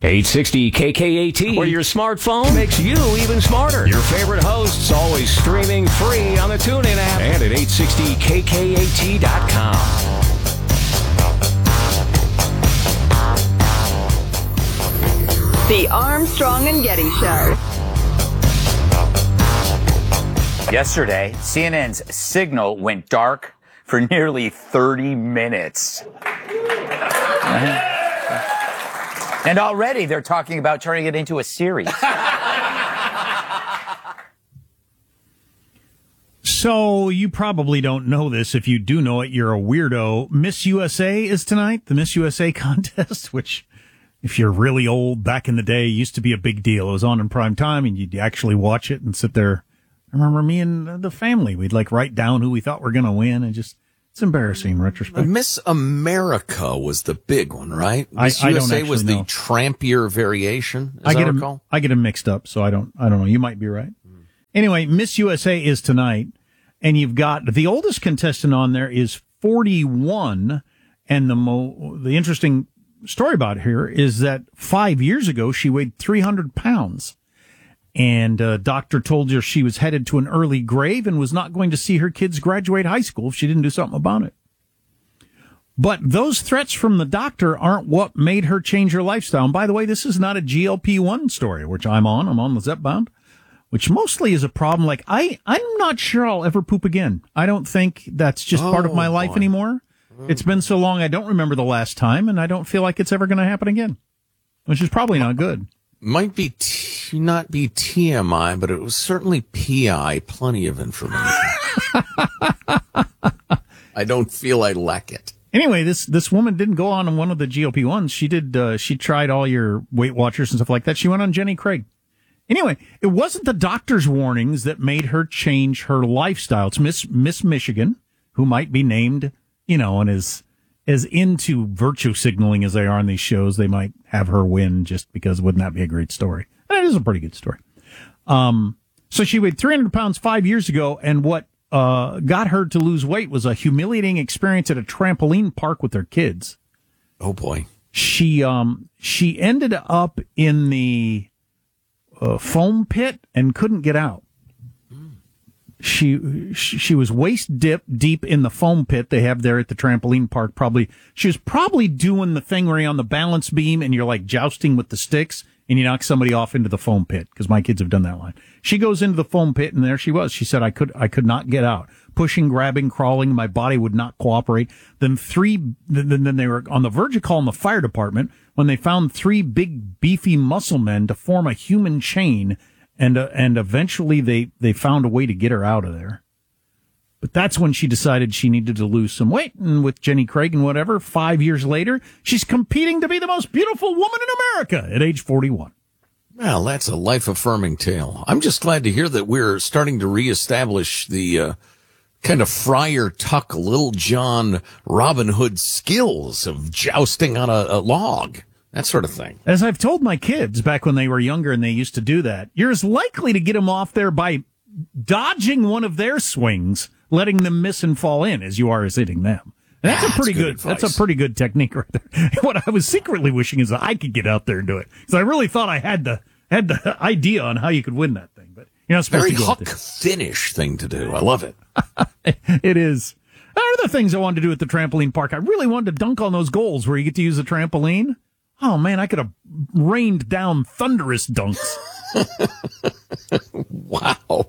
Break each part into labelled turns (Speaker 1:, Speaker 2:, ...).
Speaker 1: 860 KKAT, where your smartphone makes you even smarter. Your favorite hosts always streaming free on the TuneIn app and at 860KKAT.com.
Speaker 2: The Armstrong and Getty Show.
Speaker 3: Yesterday, CNN's signal went dark for nearly 30 minutes. And already they're talking about turning it into a series.
Speaker 4: So you probably don't know this. If you do know it, you're a weirdo. Miss USA is tonight, the Miss USA contest, which, if you're really old, back in the day, used to be a big deal. It was on in prime time, and you'd actually watch it and sit there. I remember me and the family, we'd write down who we thought were going to win, and just, it's embarrassing in retrospect.
Speaker 5: Miss America was the big one, right? Miss
Speaker 4: I
Speaker 5: USA
Speaker 4: don't
Speaker 5: was
Speaker 4: know.
Speaker 5: the trampier variation, as I recall.
Speaker 4: I get them mixed up, so I don't know. You might be right. Anyway, Miss USA is tonight, and you've got the oldest contestant on there is 41, and the interesting story about her is that 5 years ago she weighed 300 pounds. And a doctor told her she was headed to an early grave and was not going to see her kids graduate high school if she didn't do something about it. But those threats from the doctor aren't what made her change her lifestyle. And by the way, this is not a GLP-1 story, which I'm on the Zepbound, which mostly is a problem. I'm not sure I'll ever poop again. I don't think that's just part of my life anymore. It's been so long I don't remember the last time, and I don't feel like it's ever going to happen again, which is probably not good.
Speaker 5: Might be not be TMI, but it was certainly PI. Plenty of information. I don't feel I lack it.
Speaker 4: Anyway, this woman didn't go on one of the GLP-1s. She did. She tried all your Weight Watchers and stuff like that. She went on Jenny Craig. Anyway, it wasn't the doctor's warnings that made her change her lifestyle. It's Miss Michigan, who might be named, and is as into virtue signaling as they are on these shows. They might have her win just because wouldn't that be a great story? And it is a pretty good story. So she weighed 300 pounds 5 years ago, and what got her to lose weight was a humiliating experience at a trampoline park with her kids.
Speaker 5: Oh boy.
Speaker 4: She ended up in the foam pit and couldn't get out. She was waist deep in the foam pit they have there at the trampoline park. She was probably doing the thing where you're on the balance beam and you're jousting with the sticks and you knock somebody off into the foam pit, because my kids have done that line. She goes into the foam pit and there she was. She said, I could not get out. Pushing, grabbing, crawling, my body would not cooperate. Then they were on the verge of calling the fire department when they found three big beefy muscle men to form a human chain. And eventually they found a way to get her out of there. But that's when she decided she needed to lose some weight. And with Jenny Craig and whatever, 5 years later, she's competing to be the most beautiful woman in America at age 41.
Speaker 5: Well, that's a life-affirming tale. I'm just glad to hear that we're starting to reestablish the kind of Friar Tuck, Little John, Robin Hood skills of jousting on a log. That sort of thing.
Speaker 4: As I've told my kids back when they were younger and they used to do that, you're as likely to get them off there by dodging one of their swings, letting them miss and fall in, as you are as hitting them. And that's a pretty good
Speaker 5: advice.
Speaker 4: That's a pretty good technique right there. What I was secretly wishing is that I could get out there and do it, because I really thought I had the idea on how you could win that thing. But you're not supposed
Speaker 5: Very
Speaker 4: to go
Speaker 5: Huck Finish thing to do. I love it.
Speaker 4: It is. There are other things I wanted to do at the trampoline park. I really wanted to dunk on those goals where you get to use the trampoline. Oh, man, I could have rained down thunderous dunks.
Speaker 5: Wow.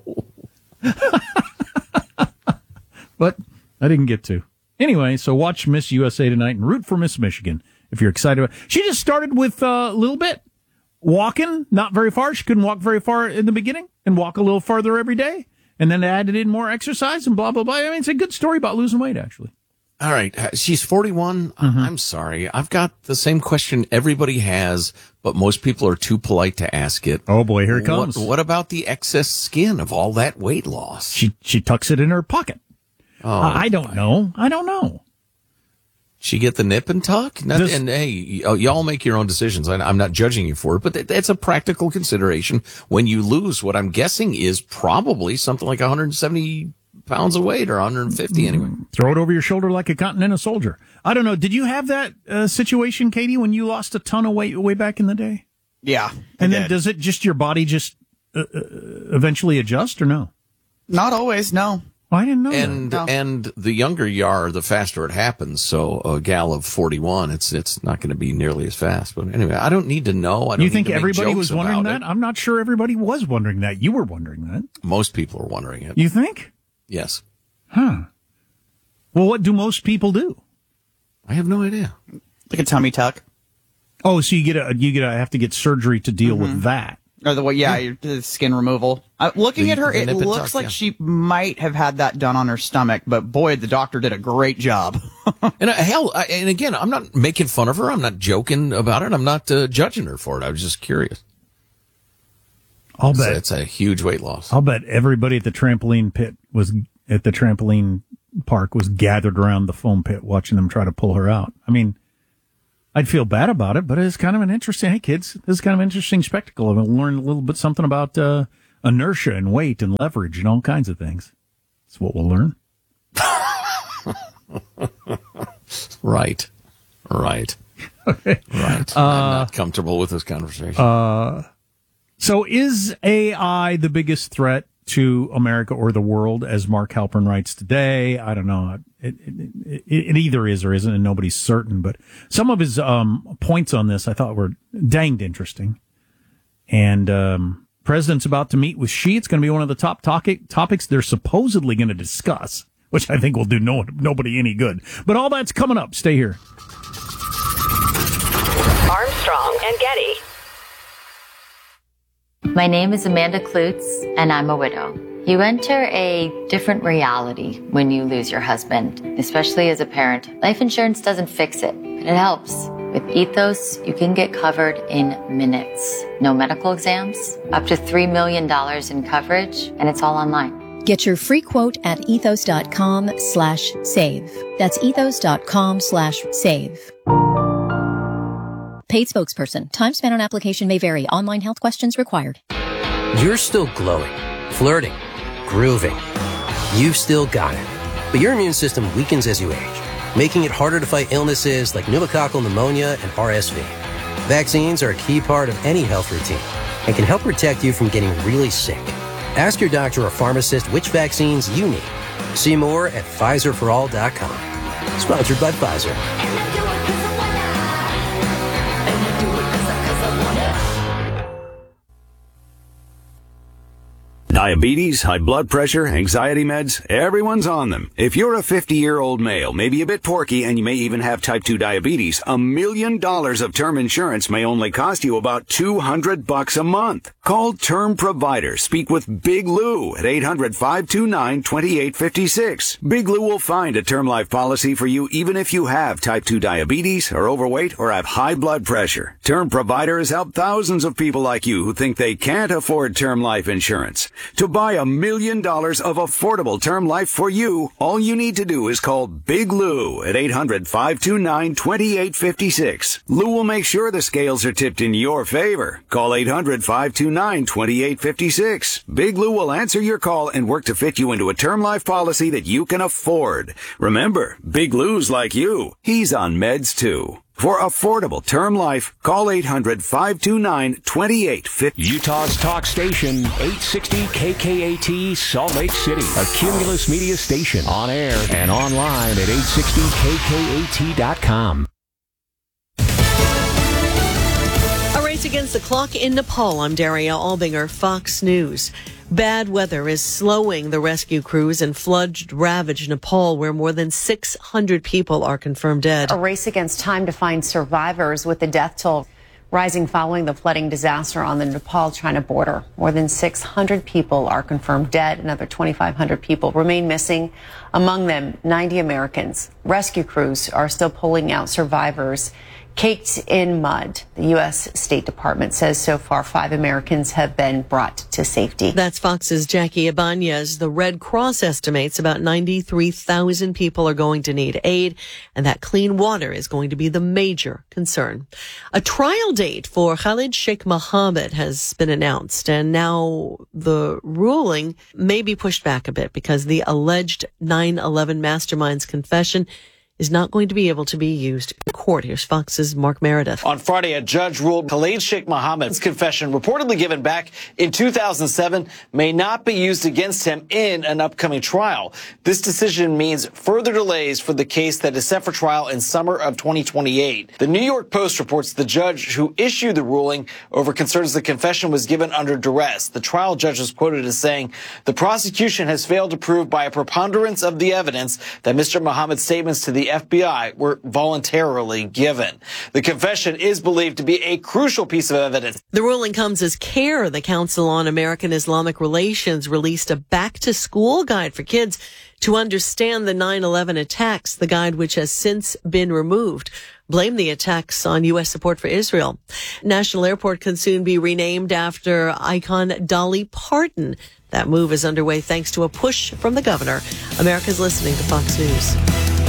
Speaker 4: But I didn't get to. Anyway, so watch Miss USA tonight and root for Miss Michigan if you're excited about it. She just started with a little bit. Walking, not very far. She couldn't walk very far in the beginning, and walk a little farther every day. And then added in more exercise and blah, blah, blah. I mean, it's a good story about losing weight, actually.
Speaker 5: All right. She's 41.
Speaker 4: Mm-hmm.
Speaker 5: I'm sorry. I've got the same question everybody has, but most people are too polite to ask it.
Speaker 4: Oh, boy, here it comes.
Speaker 5: What about the excess skin of all that weight loss?
Speaker 4: She tucks it in her pocket.
Speaker 5: Oh,
Speaker 4: I don't know.
Speaker 5: She get the nip and tuck? And hey, y'all make your own decisions. I'm not judging you for it, but that's a practical consideration when you lose what I'm guessing is probably something like 170 pounds of weight, or 150 anyway.
Speaker 4: Throw it over your shoulder like a Continental soldier. I don't know. Did you have that situation, Katie, when you lost a ton of weight way back in the day?
Speaker 6: Yeah.
Speaker 4: And then does it just, your body just eventually adjust or no?
Speaker 6: Not always, no.
Speaker 4: Oh, I didn't know that.
Speaker 5: And the younger you are, the faster it happens. So a gal of 41, it's not going to be nearly as fast. But anyway, I don't need to know. I don't
Speaker 4: You think
Speaker 5: need to make
Speaker 4: everybody
Speaker 5: jokes
Speaker 4: was wondering
Speaker 5: about
Speaker 4: that?
Speaker 5: it.
Speaker 4: I'm not sure everybody was wondering that. You were wondering that.
Speaker 5: Most people are wondering it.
Speaker 4: You think?
Speaker 5: Yes.
Speaker 4: Huh. Well, what do most people do?
Speaker 5: I have no idea.
Speaker 6: Like a tummy tuck.
Speaker 4: Oh, so you have to get surgery to deal with that.
Speaker 6: Or the skin removal. Looking at her, it looks like she might have had that done on her stomach, but boy, the doctor did a great job.
Speaker 5: And and again, I'm not making fun of her. I'm not joking about it. I'm not judging her for it. I was just curious.
Speaker 4: I'll bet
Speaker 5: it's a huge weight loss.
Speaker 4: I'll bet everybody at the trampoline park was gathered around the foam pit watching them try to pull her out. I mean, I'd feel bad about it, but it's kind of an interesting, hey kids, this is kind of an interesting spectacle. I've learned a little bit something about inertia and weight and leverage and all kinds of things. That's what we'll learn.
Speaker 5: Right.
Speaker 4: Okay.
Speaker 5: Right. I'm not comfortable with this conversation.
Speaker 4: So is AI the biggest threat to America or the world, as Mark Halpern writes today? I don't know. It either is or isn't, and nobody's certain. But some of his points on this I thought were danged interesting. And President's about to meet with Xi. It's going to be one of the top topics they're supposedly going to discuss, which I think will do nobody any good. But all that's coming up. Stay here.
Speaker 2: Armstrong and Getty.
Speaker 7: My name is Amanda Klutz, and I'm a widow. You enter a different reality when you lose your husband, especially as a parent. Life insurance doesn't fix it, but it helps. With Ethos, you can get covered in minutes. No medical exams, up to $3 million in coverage, and it's all online.
Speaker 8: Get your free quote at ethos.com/save. That's ethos.com/save. Paid spokesperson. Time spent on application may vary. Online health questions required.
Speaker 9: You're still glowing, flirting, grooving. You've still got it. But your immune system weakens as you age, making it harder to fight illnesses like pneumococcal pneumonia and RSV. Vaccines are a key part of any health routine and can help protect you from getting really sick. Ask your doctor or pharmacist which vaccines you need. See more at PfizerForAll.com. Sponsored by Pfizer.
Speaker 10: Diabetes, high blood pressure, anxiety meds, everyone's on them. If you're a 50-year-old male, maybe a bit porky, and you may even have type 2 diabetes, $1 million of term insurance may only cost you about $200 a month. Call Term Provider. Speak with Big Lou at 800-529-2856. Big Lou will find a term life policy for you even if you have type 2 diabetes, are overweight, or have high blood pressure. Term Provider has helped thousands of people like you who think they can't afford term life insurance. To buy $1 million of affordable term life for you, all you need to do is call Big Lou at 800-529-2856. Lou will make sure the scales are tipped in your favor. Call 800-529-2856. Big Lou will answer your call and work to fit you into a term life policy that you can afford. Remember, Big Lou's like you. He's on meds too. For affordable term life, call 800-529-2850.
Speaker 1: Utah's talk station, 860 KKAT, Salt Lake City. A Cumulus Media station. On air and online at 860kkat.com.
Speaker 11: A race against the clock in Nepal. I'm Daria Albinger, Fox News. Bad weather is slowing the rescue crews in flood-ravaged Nepal, where more than 600 people are confirmed dead.
Speaker 12: A race against time to find survivors, with the death toll rising following the flooding disaster on the Nepal-China border. More than 600 people are confirmed dead. Another 2,500 people remain missing, among them 90 Americans. Rescue crews are still pulling out survivors caked in mud. The U.S. State Department says so far 5 Americans have been brought to safety.
Speaker 11: That's Fox's Jackie Ibanez. The Red Cross estimates about 93,000 people are going to need aid, and that clean water is going to be the major concern. A trial date for Khalid Sheikh Mohammed has been announced, and now the ruling may be pushed back a bit because the alleged 9/11 mastermind's confession is not going to be able to be used in court. Here's Fox's Mark Meredith.
Speaker 13: On Friday, a judge ruled Khalid Sheikh Mohammed's confession, reportedly given back in 2007, may not be used against him in an upcoming trial. This decision means further delays for the case that is set for trial in summer of 2028. The New York Post reports the judge who issued the ruling over concerns the confession was given under duress. The trial judge was quoted as saying, "The prosecution has failed to prove by a preponderance of the evidence that Mr. Mohammed's statements to the FBI were voluntarily given." The confession is believed to be a crucial piece of evidence.
Speaker 11: The ruling comes as CARE, the Council on American Islamic Relations, released a back-to-school guide for kids to understand the 9/11 attacks, the guide which has since been removed. Blame the attacks on U.S. support for Israel. National Airport can soon be renamed after icon Dolly Parton. That move is underway thanks to a push from the governor. America's listening to Fox News.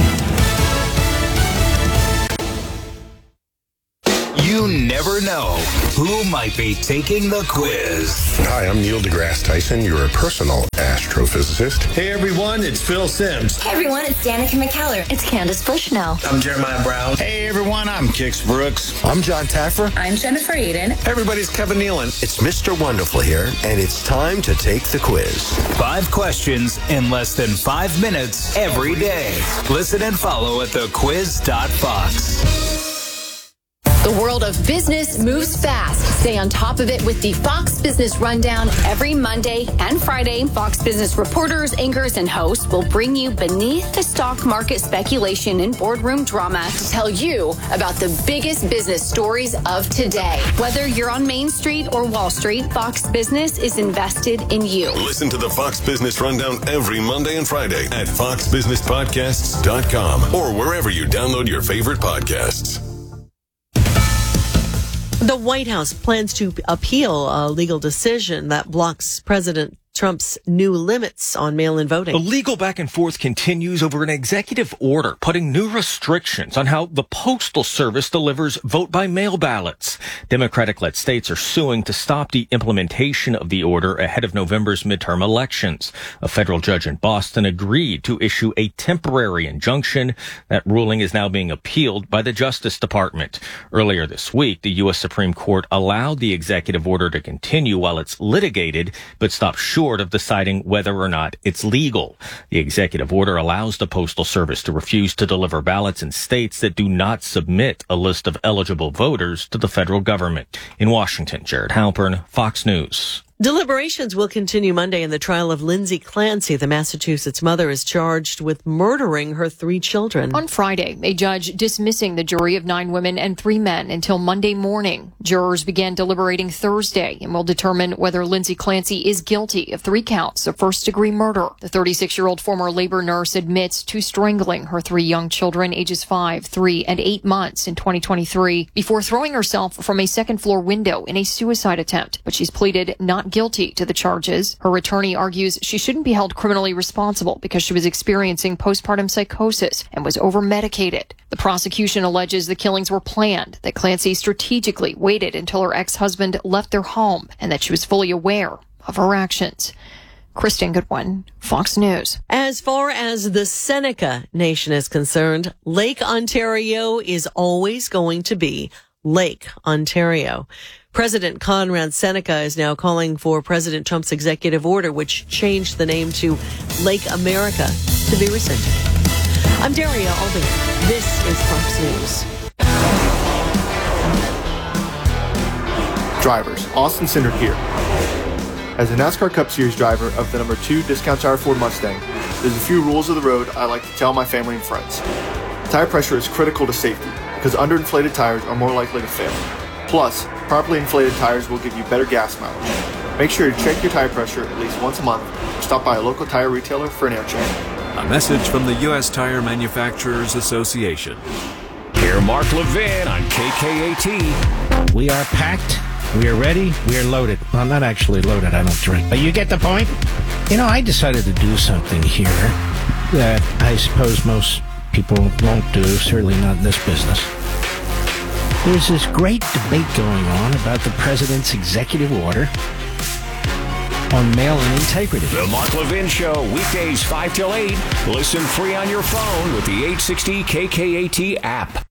Speaker 14: You never know who might be taking the quiz.
Speaker 15: Hi, I'm Neil deGrasse Tyson, your personal astrophysicist.
Speaker 16: Hey everyone, it's Phil Sims.
Speaker 17: Hey everyone, it's Danica McKellar. It's Candace Bushnell.
Speaker 16: I'm Jeremiah Brown.
Speaker 18: Hey everyone, I'm Kix Brooks.
Speaker 19: I'm John Taffer.
Speaker 17: I'm Jennifer Aiden.
Speaker 20: Hey everybody, it's Kevin Nealon.
Speaker 19: It's Mr. Wonderful here, and it's time to take the quiz.
Speaker 14: 5 questions in less than 5 minutes every day. Listen and follow at thequiz.fox.
Speaker 21: The world of business moves fast. Stay on top of it with the Fox Business Rundown every Monday and Friday. Fox Business reporters, anchors, and hosts will bring you beneath the stock market speculation and boardroom drama to tell you about the biggest business stories of today. Whether you're on Main Street or Wall Street, Fox Business is invested in you.
Speaker 22: Listen to the Fox Business Rundown every Monday and Friday at foxbusinesspodcasts.com or wherever you download your favorite podcasts.
Speaker 11: The White House plans to appeal a legal decision that blocks President Trump's new limits on mail-in voting.
Speaker 23: The legal back and forth continues over an executive order putting new restrictions on how the Postal Service delivers vote-by-mail ballots. Democratic-led states are suing to stop the implementation of the order ahead of November's midterm elections. A federal judge in Boston agreed to issue a temporary injunction. That ruling is now being appealed by the Justice Department. Earlier this week, the U.S. Supreme Court allowed the executive order to continue while it's litigated, but stopped short of deciding whether or not it's legal. The executive order allows the Postal Service to refuse to deliver ballots in states that do not submit a list of eligible voters to the federal government. In Washington, Jared Halpern, Fox News.
Speaker 11: Deliberations will continue Monday in the trial of Lindsay Clancy. The Massachusetts mother is charged with murdering her 3 children.
Speaker 24: On Friday, a judge dismissing the jury of 9 women and 3 men until Monday morning. Jurors began deliberating Thursday and will determine whether Lindsay Clancy is guilty of 3 counts of first-degree murder. The 36-year-old former labor nurse admits to strangling her 3 young children, ages 5, 3, and 8 months in 2023, before throwing herself from a second-floor window in a suicide attempt. But she's pleaded not guilty to the charges. Her attorney argues she shouldn't be held criminally responsible because she was experiencing postpartum psychosis and was over-medicated. The prosecution alleges the killings were planned, that Clancy strategically waited until her ex-husband left their home, and that she was fully aware of her actions. Kristen Goodwin, Fox News.
Speaker 11: As far as the Seneca Nation is concerned, Lake Ontario is always going to be Lake Ontario. President Conrad Seneca is now calling for President Trump's executive order, which changed the name to Lake America, to be rescinded. I'm Daria Alden. This is Fox News.
Speaker 25: Drivers, Austin Cindric here. As a NASCAR Cup Series driver of the number 2 Discount Tire Ford Mustang, there's a few rules of the road I like to tell my family and friends. Tire pressure is critical to safety because underinflated tires are more likely to fail. Plus, properly inflated tires will give you better gas mileage. Make sure to check your tire pressure at least once a month or stop by a local tire retailer for an air check.
Speaker 26: A message from the U.S. Tire Manufacturers Association.
Speaker 1: Hear Mark Levin on KKAT.
Speaker 27: We are packed. We are ready. We are loaded. Well, not actually loaded. I don't drink. But you get the point? You know, I decided to do something here that I suppose most people won't do, certainly not in this business. There's this great debate going on about the president's executive order on mail-in integrity.
Speaker 1: The Mark Levin Show, weekdays 5 till 8. Listen free on your phone with the 860 KKAT app.